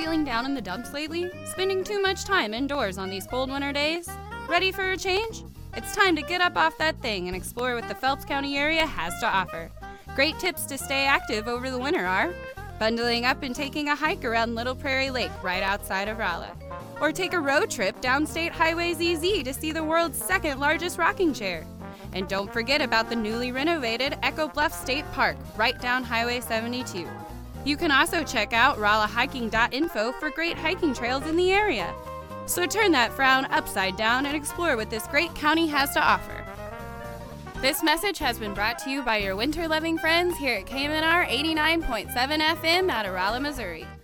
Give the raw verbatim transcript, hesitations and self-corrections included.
feeling down in the dumps lately? Spending too much time indoors on these cold winter days? Ready for a change? It's time to get up off that thing and explore what the Phelps County area has to offer. Great tips to stay active over the winter are bundling up and taking a hike around Little Prairie Lake right outside of Rolla. Or take a road trip down State Highway Z Z to see the world's second largest rocking chair. And don't forget about the newly renovated Echo Bluff State Park right down Highway seventy-two. You can also check out rolla hiking dot info for great hiking trails in the area. So turn that frown upside down and explore what this great county has to offer. This message has been brought to you by your winter-loving friends here at K M N R eighty-nine point seven F M out of Rolla, Missouri.